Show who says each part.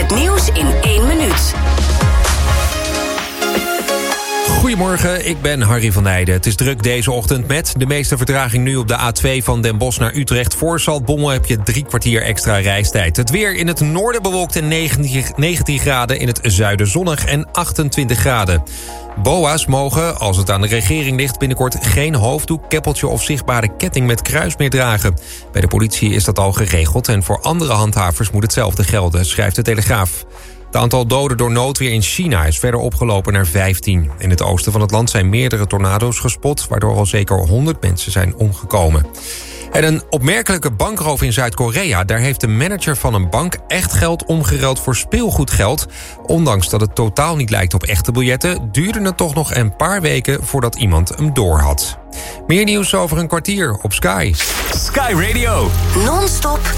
Speaker 1: Het nieuws in 1 minuut.
Speaker 2: Goedemorgen, ik ben Harry van Heijden. Het is druk deze ochtend met de meeste vertraging nu op de A2 van Den Bosch naar Utrecht. Voor Zaltbommel heb je 3 kwartier extra reistijd. Het weer in het noorden bewolkt en 19 graden, in het zuiden zonnig en 28 graden. BOA's mogen, als het aan de regering ligt, binnenkort geen hoofddoek, keppeltje of zichtbare ketting met kruis meer dragen. Bij de politie is dat al geregeld en voor andere handhavers moet hetzelfde gelden, schrijft de Telegraaf. Het aantal doden door noodweer in China is verder opgelopen naar 15. In het oosten van het land zijn meerdere tornado's gespot, waardoor al zeker 100 mensen zijn omgekomen. En een opmerkelijke bankroof in Zuid-Korea. Daar heeft de manager van een bank echt geld omgeruild voor speelgoedgeld. Ondanks dat het totaal niet lijkt op echte biljetten, duurde het toch nog een paar weken voordat iemand hem doorhad. Meer nieuws over een kwartier op Sky.
Speaker 3: Sky Radio.
Speaker 1: Non-stop